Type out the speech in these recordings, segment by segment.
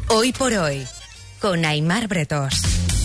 Hoy por hoy, con Aimar Bretós.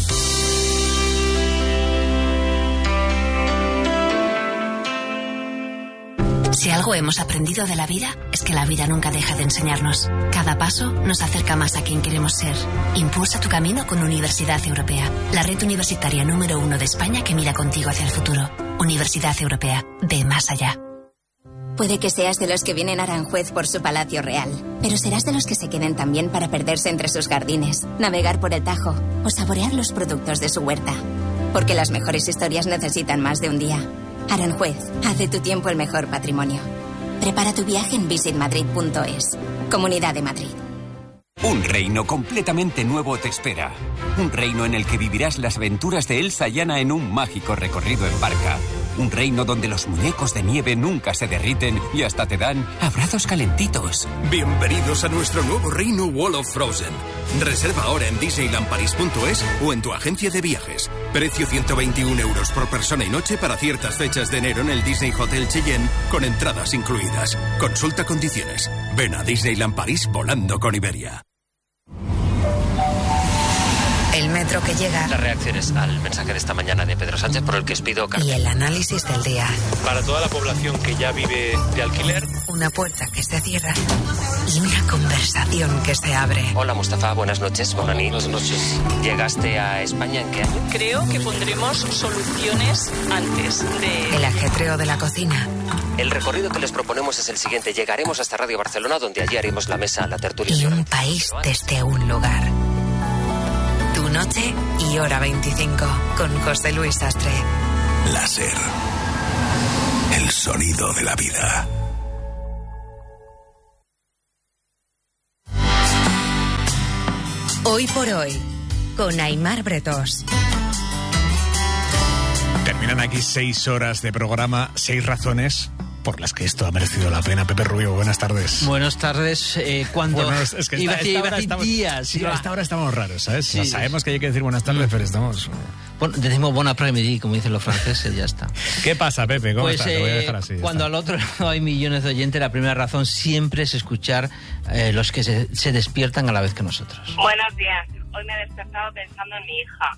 Si algo hemos aprendido de la vida, es que la vida nunca deja de enseñarnos. Cada paso nos acerca más a quien queremos ser. Impulsa tu camino con Universidad Europea, la red universitaria número 1 de España que mira contigo hacia el futuro. Universidad Europea, ve más allá. Puede que seas de los que vienen a Aranjuez por su palacio real, pero serás de los que se queden también para perderse entre sus jardines, navegar por el Tajo o saborear los productos de su huerta. Porque las mejores historias necesitan más de un día. Aranjuez, haz de tu tiempo el mejor patrimonio. Prepara tu viaje en visitmadrid.es. Comunidad de Madrid. Un reino completamente nuevo te espera. Un reino en el que vivirás las aventuras de Elsa y Anna en un mágico recorrido en barca. Un reino donde los muñecos de nieve nunca se derriten y hasta te dan abrazos calentitos. Bienvenidos a nuestro nuevo reino Wall of Frozen. Reserva ahora en disneylandparis.es o en tu agencia de viajes. Precio 121 euros por persona y noche para ciertas fechas de enero en el Disney Hotel Cheyenne con entradas incluidas. Consulta condiciones. Ven a Disneyland París volando con Iberia. El metro que llega. Las reacciones al mensaje de esta mañana de Pedro Sánchez por el que os pido Y el análisis del día. Para toda la población que ya vive de alquiler. Una puerta que se cierra y una conversación que se abre. Hola Mustafa, buenas noches. Buenas noches. ¿Llegaste a España en qué año? Creo que pondremos soluciones antes de... El ajetreo de la cocina. El recorrido que les proponemos es el siguiente. Llegaremos hasta Radio Barcelona, donde allí haremos la mesa, la tertulia. Y un país desde un lugar. Tu noche y hora 25 con José Luis Sastre. Láser. El sonido de la vida. Hoy por hoy, con Aimar Bretós. Terminan aquí 6 horas de programa, 6 razones por las que esto ha merecido la pena. Pepe Rubio, buenas tardes. Buenas tardes. Cuando bueno, es que iba a decir días. Sí, a esta hora estamos raros, ¿sabes? Sí, sabemos que hay que decir buenas tardes, pero estamos... Bueno, decimos bon après-midi, como dicen los franceses, ya está. ¿Qué pasa, Pepe? ¿Cómo estás? Te voy a dejar así. Cuando al otro lado hay millones de oyentes, la primera razón siempre es escuchar los que se despiertan a la vez que nosotros. Buenos días. Hoy me he despertado pensando en mi hija.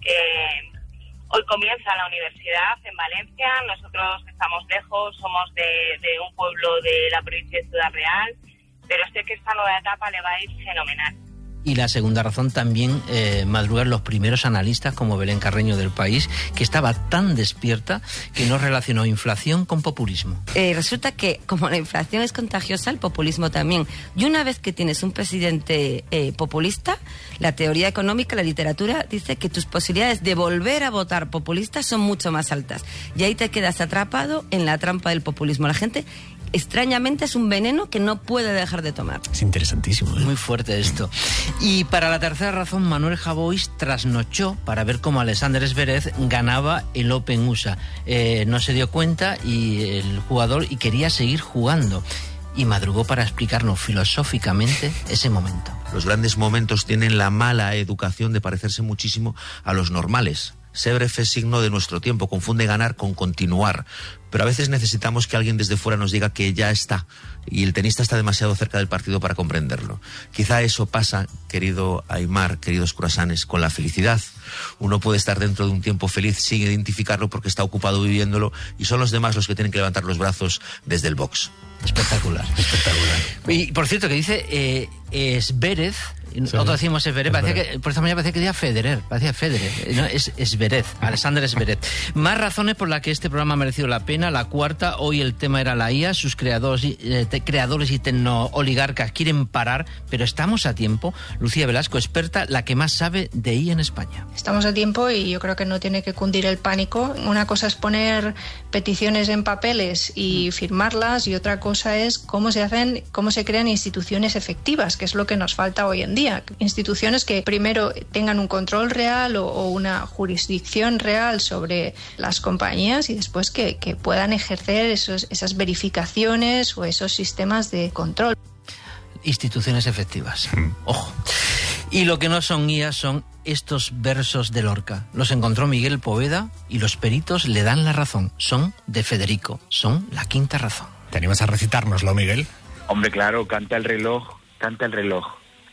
Hoy comienza la universidad en Valencia. Nosotros estamos lejos, somos de un pueblo de la provincia de Ciudad Real, pero sé que esta nueva etapa le va a ir fenomenal. Y la segunda razón también, madrugar los primeros analistas como Belén Carreño del País, que estaba tan despierta que no relacionó inflación con populismo. Resulta que como la inflación es contagiosa, el populismo también. Y una vez que tienes un presidente populista, la teoría económica, la literatura dice que tus posibilidades de volver a votar populista son mucho más altas. Y ahí te quedas atrapado en la trampa del populismo. La gente... extrañamente es un veneno que no puede dejar de tomar. Es interesantísimo, ¿eh? Muy fuerte esto. Y para la tercera razón, Manuel Javois trasnochó para ver cómo Alexander Zverev ganaba el Open USA. No se dio cuenta y el jugador quería seguir jugando. Y madrugó para explicarnos filosóficamente ese momento. Los grandes momentos tienen la mala educación de parecerse muchísimo a los normales. Zverev es signo de nuestro tiempo, confunde ganar con continuar. Pero a veces necesitamos que alguien desde fuera nos diga que ya está. Y el tenista está demasiado cerca del partido para comprenderlo. Quizá eso pasa, querido Aimar, queridos curasanes, con la felicidad. Uno puede estar dentro de un tiempo feliz sin identificarlo porque está ocupado viviéndolo y son los demás los que tienen que levantar los brazos desde el box. Espectacular, espectacular. Y por cierto, que dice Zverev... Nosotros decimos Zverev, por esta mañana parecía que decía Federer, no, es Zverev, Alexander Zverev. Más razones por las que este programa ha merecido la pena. La cuarta, hoy el tema era la IA, sus creadores y tecnooligarcas quieren parar, pero estamos a tiempo. Lucía Velasco, experta, la que más sabe de IA en España. Estamos a tiempo y yo creo que no tiene que cundir el pánico. Una cosa es poner peticiones en papeles y firmarlas y otra cosa es cómo se crean instituciones efectivas, que es lo que nos falta hoy en día. Instituciones que primero tengan un control real o una jurisdicción real sobre las compañías y después que puedan ejercer esas verificaciones o esos sistemas de control. Instituciones efectivas. Ojo. Y lo que no son guías son estos versos de Lorca. Los encontró Miguel Poveda y los peritos le dan la razón. Son de Federico. Son la quinta razón. ¿Te animas a recitárnoslo, Miguel? Hombre, claro, canta el reloj.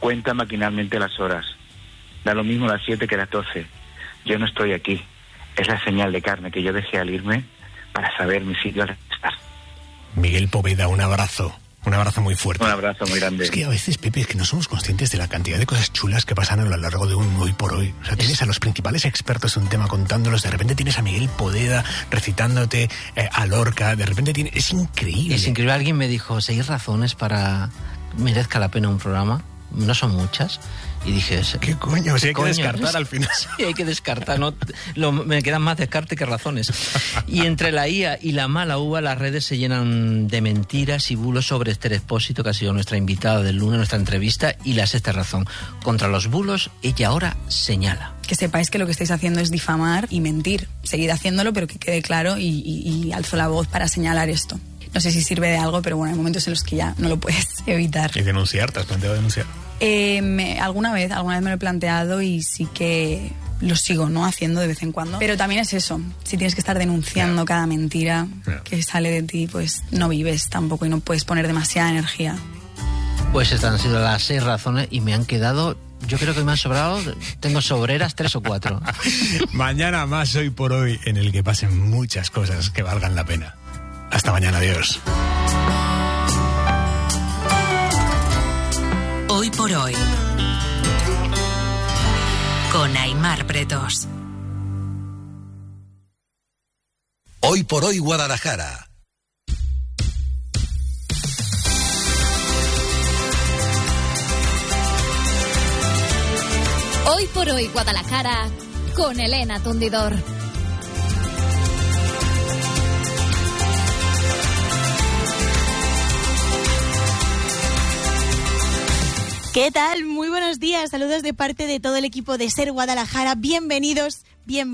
cuenta maquinalmente las horas. Da lo mismo las 7 que las 12. Yo no estoy aquí. Es la señal de carne que yo dejé al irme para saber mi sitio al estar. Miguel Poveda, un abrazo. Un abrazo muy fuerte. Un abrazo muy grande. Es que a veces, Pepe, es que no somos conscientes de la cantidad de cosas chulas que pasan a lo largo de un hoy por hoy. O sea, tienes a los principales expertos en un tema contándolos, de repente tienes a Miguel Poveda recitándote a Lorca, de repente tienes... Es increíble. Es increíble. Alguien me dijo, 6 razones para merezca la pena un programa. No son muchas. Y dije... ¿Qué coño? Si hay que descartar al final. Sí, hay que descartar. No, me quedan más descarte que razones. Y entre la IA y la mala uva, las redes se llenan de mentiras y bulos sobre Esther Expósito, que ha sido nuestra invitada del lunes, nuestra entrevista, y la sexta razón. Contra los bulos, ella ahora señala. Que sepáis que lo que estáis haciendo es difamar y mentir. Seguid haciéndolo, pero que quede claro y alzo la voz para señalar esto. No sé si sirve de algo, pero bueno, hay momentos en los que ya no lo puedes evitar. ¿Y denunciar? ¿Te has planteado denunciar? Alguna vez me lo he planteado y sí que lo sigo, ¿no?, haciendo de vez en cuando. Pero también es eso, si tienes que estar denunciando cada mentira que sale de ti, pues no vives tampoco y no puedes poner demasiada energía. Pues estas han sido las 6 razones y me han quedado... Yo creo que me han sobrado, tengo sobreras 3 o 4. Mañana más Hoy por Hoy, en el que pasen muchas cosas que valgan la pena. Hasta mañana, adiós. Hoy por Hoy, con Aimar Bretos. Hoy por Hoy Guadalajara. Hoy por Hoy Guadalajara con Elena Tundidor. ¿Qué tal? Muy buenos días. Saludos de parte de todo el equipo de SER Guadalajara. Bienvenidas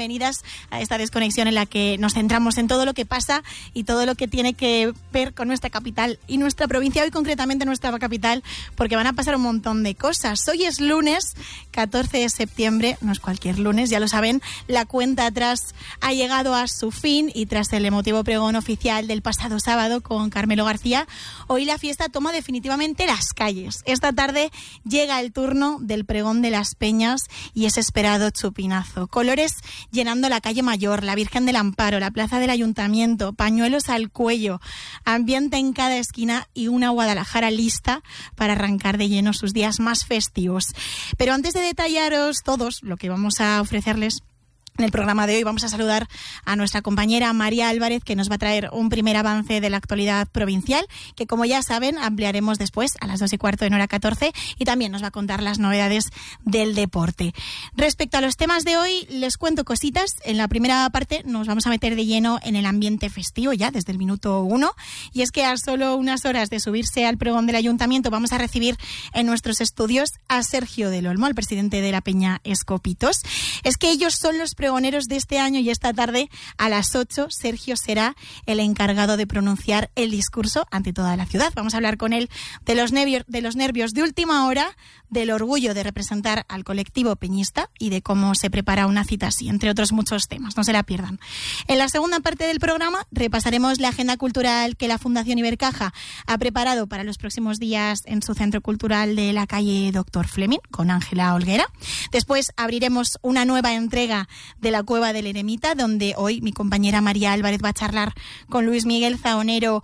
a esta desconexión en la que nos centramos en todo lo que pasa y todo lo que tiene que ver con nuestra capital y nuestra provincia, hoy concretamente nuestra capital, porque van a pasar un montón de cosas. Hoy es lunes, 14 de septiembre, no es cualquier lunes, ya lo saben, la cuenta atrás ha llegado a su fin y tras el emotivo pregón oficial del pasado sábado con Carmelo García, hoy la fiesta toma definitivamente las calles. Esta tarde llega el turno del pregón de las Peñas y ese esperado chupinazo. Colores llenando la calle Mayor, la Virgen del Amparo, la plaza del Ayuntamiento, pañuelos al cuello, ambiente en cada esquina y una Guadalajara lista para arrancar de lleno sus días más festivos. Pero antes de detallaros todos lo que vamos a ofrecerles en el programa de hoy, vamos a saludar a nuestra compañera María Álvarez, que nos va a traer un primer avance de la actualidad provincial, que como ya saben, ampliaremos después a las 2:15 en hora 14, y también nos va a contar las novedades del deporte. Respecto a los temas de hoy, les cuento cositas. En la primera parte nos vamos a meter de lleno en el ambiente festivo ya desde el minuto 1, y es que a solo unas horas de subirse al pregón del Ayuntamiento vamos a recibir en nuestros estudios a Sergio del Olmo, el presidente de la Peña Escopitos. Es que ellos son los pregoneros de este año y esta tarde a las 8 Sergio será el encargado de pronunciar el discurso ante toda la ciudad. Vamos a hablar con él de los nervios de última hora, del orgullo de representar al colectivo peñista y de cómo se prepara una cita así, entre otros muchos temas. No se la pierdan. En la segunda parte del programa repasaremos la agenda cultural que la Fundación Ibercaja ha preparado para los próximos días en su centro cultural de la calle Dr. Fleming con Ángela Olguera. Después abriremos una nueva entrega de la Cueva del Eremita, donde hoy mi compañera María Álvarez va a charlar con Luis Miguel Zaonero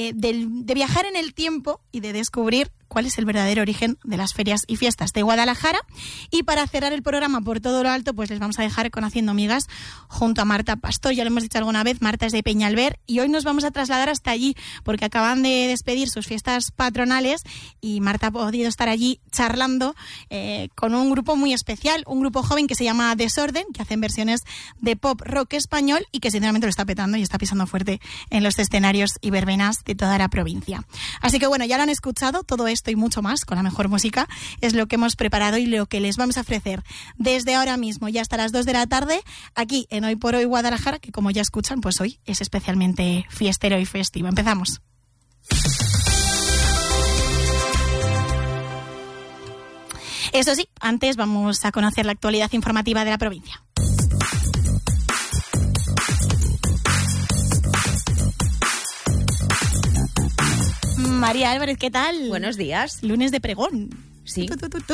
de viajar en el tiempo y de descubrir cuál es el verdadero origen de las ferias y fiestas de Guadalajara. Y para cerrar el programa por todo lo alto, pues les vamos a dejar con Haciendo Migas junto a Marta Pastor. Ya lo hemos dicho alguna vez, Marta es de Peñalver y hoy nos vamos a trasladar hasta allí porque acaban de despedir sus fiestas patronales y Marta ha podido estar allí charlando con un grupo muy especial, un grupo joven que se llama Desorden, que hacen versiones de pop rock español y que sinceramente lo está petando y está pisando fuerte en los escenarios y verbenas de toda la provincia. Así que bueno, ya lo han escuchado, todo esto y mucho más con la mejor música es lo que hemos preparado y lo que les vamos a ofrecer desde ahora mismo y hasta las 2 de la tarde aquí en Hoy por Hoy Guadalajara, que como ya escuchan, pues hoy es especialmente fiestero y festivo. Empezamos. Eso sí, antes vamos a conocer la actualidad informativa de la provincia. María Álvarez, ¿qué tal? Buenos días. Lunes de pregón. Sí.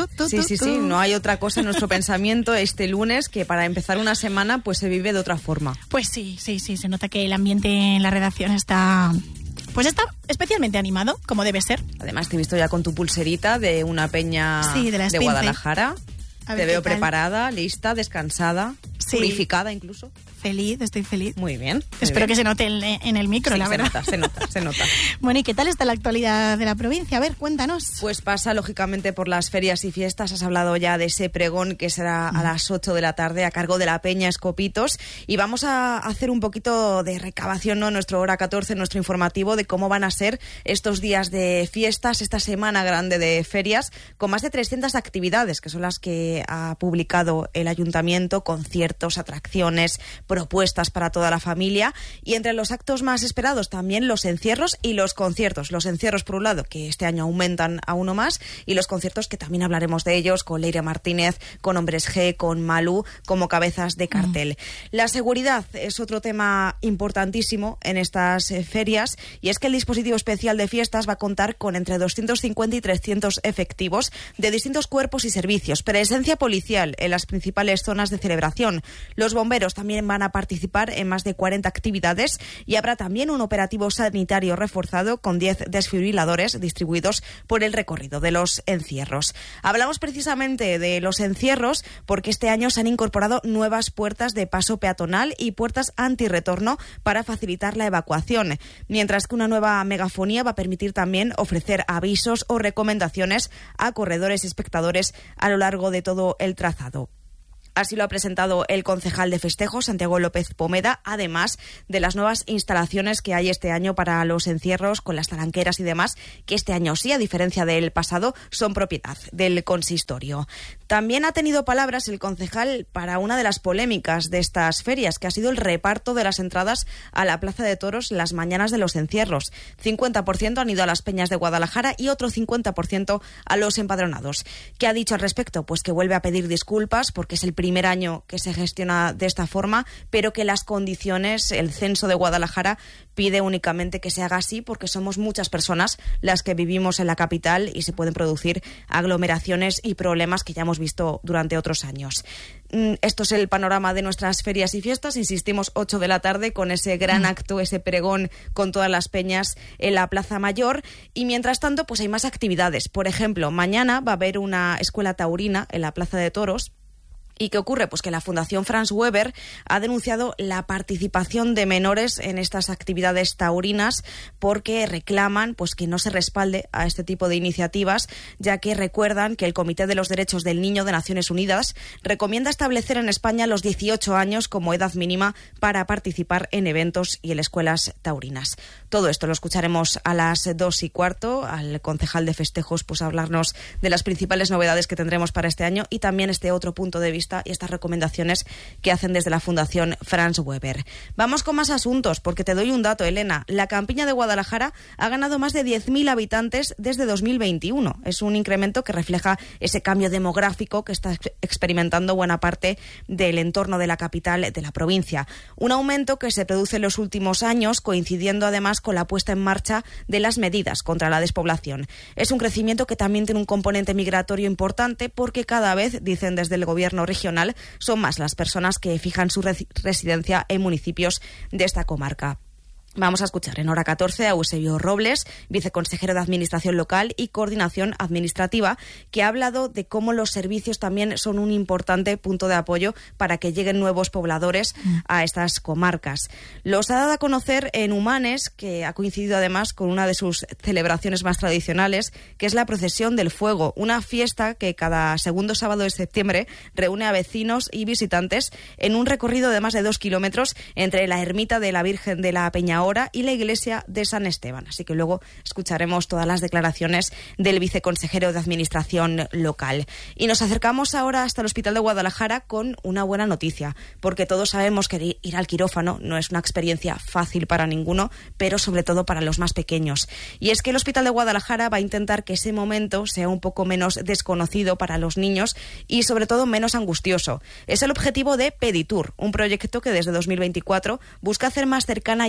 Sí, no hay otra cosa en nuestro pensamiento este lunes que para empezar una semana pues se vive de otra forma. Pues sí, se nota que el ambiente en la redacción está especialmente animado, como debe ser. Además te he visto ya con tu pulserita de una peña de Guadalajara. Te veo preparada, lista, descansada, purificada incluso. Estoy feliz. Muy bien. Espero que se note en el micro, la verdad. Se nota. Bueno, ¿y qué tal está la actualidad de la provincia? A ver, cuéntanos. Pues pasa, lógicamente, por las ferias y fiestas. Has hablado ya de ese pregón que será a las 8 de la tarde a cargo de la Peña Escopitos. Y vamos a hacer un poquito de recabación, ¿no? En nuestro Hora 14, en nuestro informativo, de cómo van a ser estos días de fiestas, esta semana grande de ferias, con más de 300 actividades, que son las que ha publicado el Ayuntamiento, conciertos, atracciones, propuestas para toda la familia, y entre los actos más esperados también los encierros y los conciertos. Los encierros, por un lado, que este año aumentan a uno más, y los conciertos, que también hablaremos de ellos, con Leire Martínez, con Hombres G, con Malú, como cabezas de cartel. La seguridad es otro tema importantísimo en estas ferias, y es que el dispositivo especial de fiestas va a contar con entre 250 y 300 efectivos de distintos cuerpos y servicios, presencia policial en las principales zonas de celebración. Los bomberos también van a participar en más de 40 actividades, y habrá también un operativo sanitario reforzado con 10 desfibriladores distribuidos por el recorrido de los encierros. Hablamos precisamente de los encierros porque este año se han incorporado nuevas puertas de paso peatonal y puertas antirretorno para facilitar la evacuación, mientras que una nueva megafonía va a permitir también ofrecer avisos o recomendaciones a corredores y espectadores a lo largo de todo el trazado. Así lo ha presentado el concejal de festejos, Santiago López Pomeda, además de las nuevas instalaciones que hay este año para los encierros, con las talanqueras y demás, que este año sí, a diferencia del pasado, son propiedad del consistorio. También ha tenido palabras el concejal para una de las polémicas de estas ferias, que ha sido el reparto de las entradas a la Plaza de Toros las mañanas de los encierros. 50% han ido a las peñas de Guadalajara y otro 50% a los empadronados. ¿Qué ha dicho al respecto? Pues que vuelve a pedir disculpas porque es el primer año que se gestiona de esta forma, pero que las condiciones, el censo de Guadalajara pide únicamente que se haga así porque somos muchas personas las que vivimos en la capital y se pueden producir aglomeraciones y problemas que ya hemos visto durante otros años. Esto es el panorama de nuestras ferias y fiestas. Insistimos, 8 de la tarde con ese gran acto, ese pregón con todas las peñas en la Plaza Mayor. Y mientras tanto, pues hay más actividades. Por ejemplo, mañana va a haber una escuela taurina en la Plaza de Toros. ¿Y qué ocurre? Pues que la Fundación Franz Weber ha denunciado la participación de menores en estas actividades taurinas porque reclaman pues que no se respalde a este tipo de iniciativas, ya que recuerdan que el Comité de los Derechos del Niño de Naciones Unidas recomienda establecer en España los 18 años como edad mínima para participar en eventos y en escuelas taurinas. Todo esto lo escucharemos a las 2:15 al concejal de festejos, pues a hablarnos de las principales novedades que tendremos para este año y también este otro punto de vista y estas recomendaciones que hacen desde la Fundación Franz Weber. Vamos con más asuntos, porque te doy un dato, Elena. La campiña de Guadalajara ha ganado más de 10.000 habitantes desde 2021. Es un incremento que refleja ese cambio demográfico que está experimentando buena parte del entorno de la capital de la provincia. Un aumento que se produce en los últimos años, coincidiendo además con la puesta en marcha de las medidas contra la despoblación. Es un crecimiento que también tiene un componente migratorio importante porque cada vez, dicen desde el gobierno regional, son más las personas que fijan su residencia en municipios de esta comarca. Vamos a escuchar en Hora 14 a Eusebio Robles, viceconsejero de Administración Local y Coordinación Administrativa, que ha hablado de cómo los servicios también son un importante punto de apoyo para que lleguen nuevos pobladores a estas comarcas. Los ha dado a conocer en Humanes, que ha coincidido además con una de sus celebraciones más tradicionales, que es la Procesión del Fuego, una fiesta que cada segundo sábado de septiembre reúne a vecinos y visitantes en un recorrido de más de 2 kilómetros entre la ermita de la Virgen de la Peña y la iglesia de San Esteban. Así que luego escucharemos todas las declaraciones del viceconsejero de Administración Local. Y nos acercamos ahora hasta el Hospital de Guadalajara con una buena noticia, porque todos sabemos que ir al quirófano no es una experiencia fácil para ninguno, pero sobre todo para los más pequeños. Y es que el Hospital de Guadalajara va a intentar que ese momento sea un poco menos desconocido para los niños y sobre todo menos angustioso. Es el objetivo de Peditour, un proyecto que desde 2024 busca hacer más cercana y amable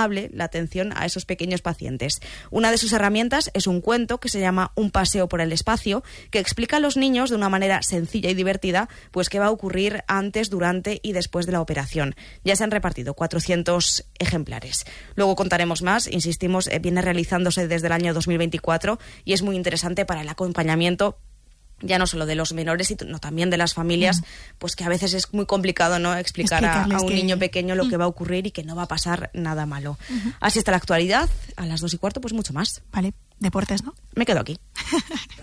invaluable la atención a esos pequeños pacientes. Una de sus herramientas es un cuento que se llama Un paseo por el espacio, que explica a los niños de una manera sencilla y divertida pues qué va a ocurrir antes, durante y después de la operación. Ya se han repartido 400 ejemplares. Luego contaremos más, insistimos, viene realizándose desde el año 2024 y es muy interesante para el acompañamiento ya no solo de los menores, sino también de las familias, pues que a veces es muy complicado, ¿no?, explicar a un niño pequeño lo que va a ocurrir y que no va a pasar nada malo. Así está la actualidad. A las 2:15, pues mucho más. Vale, deportes, ¿no? Me quedo aquí.